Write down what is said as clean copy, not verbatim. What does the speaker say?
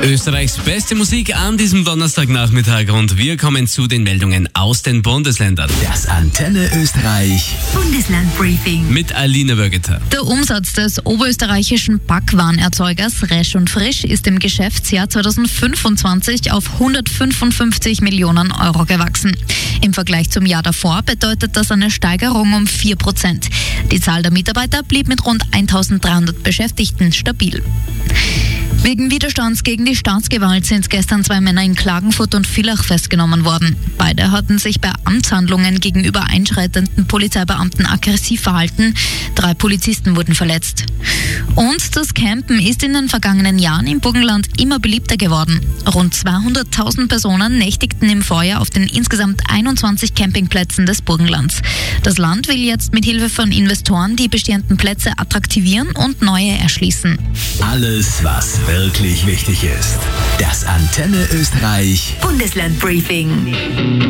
Österreichs beste Musik an diesem Donnerstagnachmittag und wir kommen zu den Meldungen aus den Bundesländern. Das Antenne Österreich Bundeslandbriefing Mit Alina Wögeter. Der Umsatz des oberösterreichischen Backwarenerzeugers Resch und Frisch ist im Geschäftsjahr 2025 auf 155 Millionen Euro gewachsen. Im Vergleich zum Jahr davor bedeutet das eine Steigerung um 4%. Die Zahl der Mitarbeiter blieb mit rund 1300 Beschäftigten stabil. Wegen Widerstands gegen die Staatsgewalt sind gestern 2 Männer in Klagenfurt und Villach festgenommen worden. Beide hatten sich bei Amtshandlungen gegenüber einschreitenden Polizeibeamten aggressiv verhalten. 3 Polizisten wurden verletzt. Und das Campen ist in den vergangenen Jahren im Burgenland immer beliebter geworden. Rund 200.000 Personen nächtigten im Vorjahr auf den insgesamt 21 Campingplätzen des Burgenlands. Das Land will jetzt mit Hilfe von Investoren die bestehenden Plätze attraktivieren und neue erschließen. Alles, was wirklich wichtig ist. Das Antenne Österreich Bundeslandbriefing.